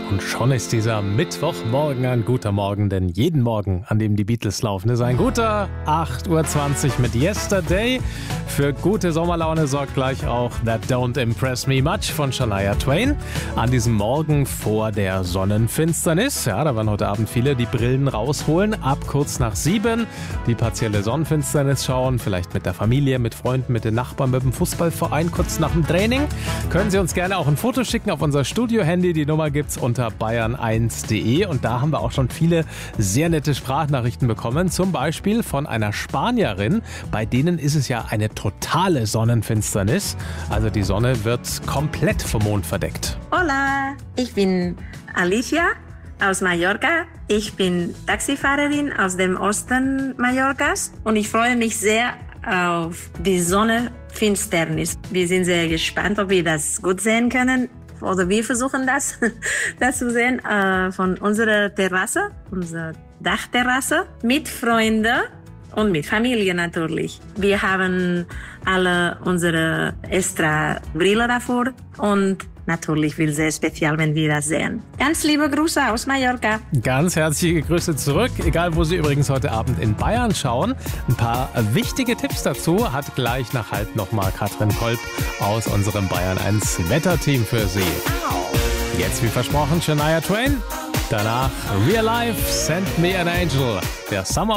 Und schon ist dieser Mittwochmorgen ein guter Morgen, denn jeden Morgen, an dem die Beatles laufen, ist ein guter 8.20 Uhr mit Yesterday. Für gute Sommerlaune sorgt gleich auch That Don't Impress Me Much von Shania Twain. An diesem Morgen vor der Sonnenfinsternis, ja, da werden heute Abend viele die Brillen rausholen, ab kurz nach 7 die partielle Sonnenfinsternis schauen, vielleicht mit der Familie, mit Freunden, mit den Nachbarn, mit dem Fußballverein, kurz nach dem Training. Können Sie uns gerne auch ein Foto schicken auf unser Studio-Handy, die Nummer gibt's unter bayern1.de und da haben wir auch schon viele sehr nette Sprachnachrichten bekommen, zum Beispiel von einer Spanierin, bei denen ist es ja eine totale Sonnenfinsternis, also die Sonne wird komplett vom Mond verdeckt. Hola, ich bin Alicia aus Mallorca. Ich bin Taxifahrerin aus dem Osten Mallorcas und ich freue mich sehr auf die Sonnenfinsternis. Wir sind sehr gespannt, ob wir das gut sehen können. Oder wir versuchen das zu sehen von unserer Terrasse, unserer Dachterrasse, mit Freunden und mit Familie natürlich. Wir haben alle unsere extra Brille davor und natürlich wird es sehr speziell, wenn wir das sehen. Ganz liebe Grüße aus Mallorca. Ganz herzliche Grüße zurück, egal wo Sie übrigens heute Abend in Bayern schauen. Ein paar wichtige Tipps dazu hat gleich nach halb nochmal Katrin Kolb aus unserem Bayern 1 Wetterteam für Sie. Jetzt wie versprochen Shania Twain, danach Real Life, Send Me an Angel, der Summer